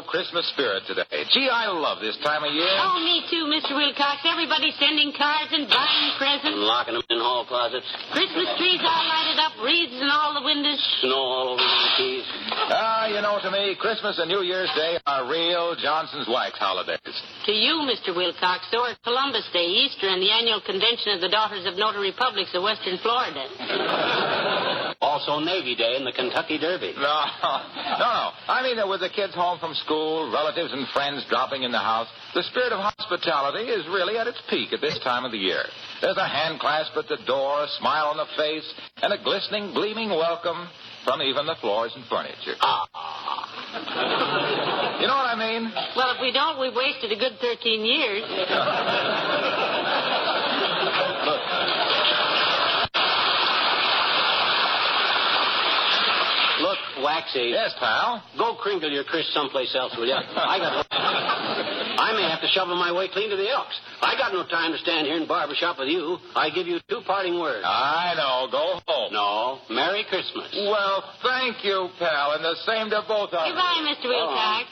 Christmas spirit today. Gee, I love this time of year. Oh, me too, Mr. Wilcox. Everybody's sending cards and buying presents. And locking them in hall closets. Christmas trees all lighted up, wreaths in all the windows. Snow all over the keys. To me, Christmas and New Year's Day are real Johnson's Wax holidays. To you, Mr. Wilcox, so are Columbus Day, Easter, and the annual convention of the Daughters of Notary Republics of Western Florida. Also Navy Day and the Kentucky Derby. No. I mean that with the kids home from school, relatives and friends dropping in the house, the spirit of hospitality is really at its peak at this time of the year. There's a hand clasp at the door, a smile on the face, and a glistening, gleaming welcome from even the floors and furniture. You know what I mean? Well, if we don't, we've wasted a good 13 years. Look, Waxy. Yes, pal? Go crinkle your Chris someplace else, will you? I may have to shovel my way clean to the Elks. I got no time to stand here in barbershop with you. I give you 2 parting words. I know. Go home. No. Merry Christmas. Well, thank you, pal, and the same to both of us. Goodbye, Mr. Wilcox.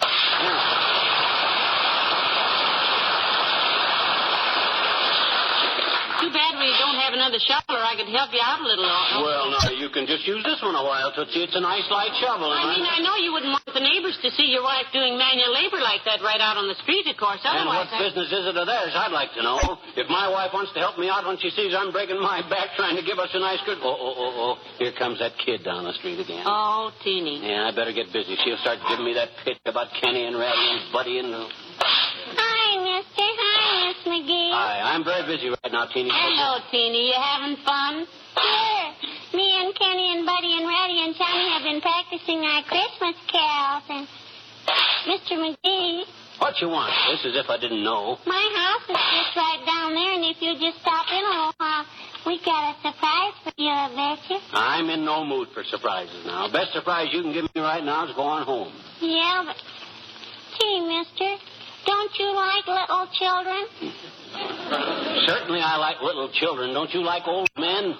Too bad we don't have another shovel, or I could help you out a little. Well, now, you can just use this one a while, Tootsie. It's a nice light shovel. I know you wouldn't want the neighbors to see your wife doing manual labor like that right out on the street, of course. And what business is it of theirs, I'd like to know. If my wife wants to help me out when she sees I'm breaking my back trying to give us a nice good... Oh. Here comes that kid down the street again. Oh, Teeny. Yeah, I better get busy. She'll start giving me that pitch about Kenny and Ratty and Buddy and... Hi, mister. Hi, Miss McGee. Hi, I'm very busy right now, Teeny. Hello, Teeny. You having fun? Sure. Me and Kenny and Buddy and Ratty and Tommy have been practicing our Christmas carols. And Mr. McGee... What you want? This is if I didn't know. My house is just right down there, and if you just stop in a little while, we got a surprise for you, I bet you. I'm in no mood for surprises now. Best surprise you can give me right now is going home. Yeah, but... Gee, mister, don't you like little children? Certainly I like little children. Don't you like old men?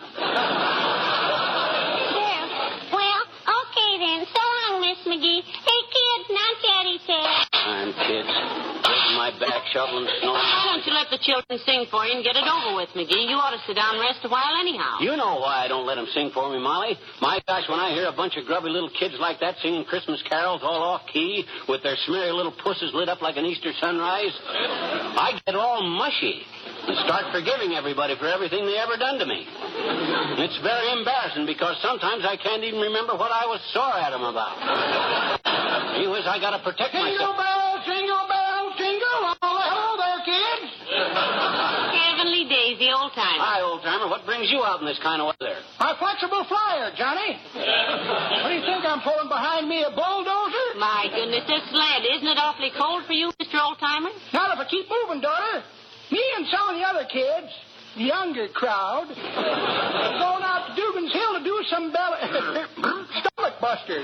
Sure. Well, okay then. So long, Miss McGee. Hey, kids, now Daddy says. I'm kids. Breaking my back, shoveling snow. Why don't you let the children sing for you and get it over with, McGee? You ought to sit down and rest a while anyhow. You know why I don't let them sing for me, Molly. My gosh, when I hear a bunch of grubby little kids like that singing Christmas carols all off-key with their smeary little pusses lit up like an Easter sunrise, I get all mushy and start forgiving everybody for everything they ever done to me. It's very embarrassing because sometimes I can't even remember what I was sore at them about. Anyways, I got to protect myself. Jingle bells, jingle all. Hello there, kids. Heavenly days, the old timer. Hi, old-timer. What brings you out in this kind of weather? My flexible flyer, Johnny. What do you think I'm pulling behind me, a bulldozer? My goodness, this sled, isn't it awfully cold for you, Mr. Old-Timer? Not if I keep moving, daughter. Me and some of the other kids, the younger crowd, are going out to Dugan's Hill to do some stomach busters.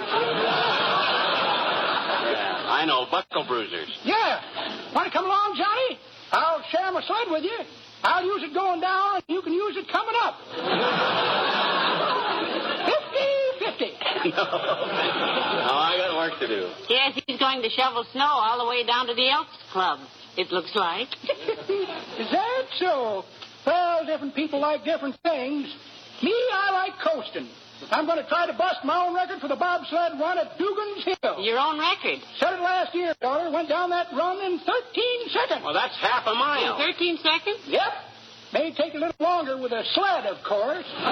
I know, buckle bruisers. Yeah. Want to come along, Johnny? I'll share my sled with you. I'll use it going down, and you can use it coming up. 50-50. No, I got work to do. Yes, he's going to shovel snow all the way down to the Elks Club, it looks like. Is that so? Well, different people like different things. Me, I like coasting. I'm going to try to bust my own record for the bobsled run at Dugan's Hill. Your own record? Set it last year, daughter. Went down that run in 13 seconds. Well, that's half a mile. 13 seconds? Yep. May take a little longer with a sled, of course. Hey,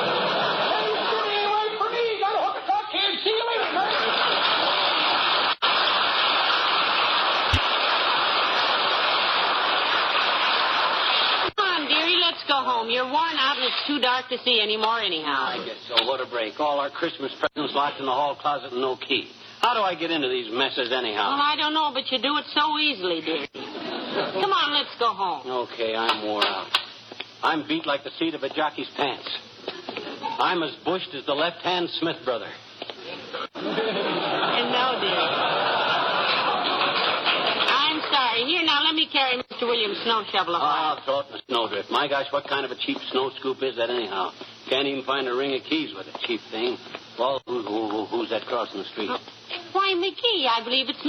wait for me. Got to hook a truck here. See you later, man. Let's go home. You're worn out and it's too dark to see anymore anyhow. I guess so. What a break. All our Christmas presents locked in the hall closet and no key. How do I get into these messes anyhow? Well, I don't know, but you do it so easily, dear. Come on, let's go home. Okay, I'm wore out. I'm beat like the seat of a jockey's pants. I'm as bushed as the left-hand Smith brother. And no, dear. Here, now, let me carry Mr. William's snow shovel a while. Oh, throw it in the snowdrift. My gosh, what kind of a cheap snow scoop is that anyhow? Can't even find a ring of keys with a cheap thing. Well, who's that crossing the street? Why, McGee, I believe it's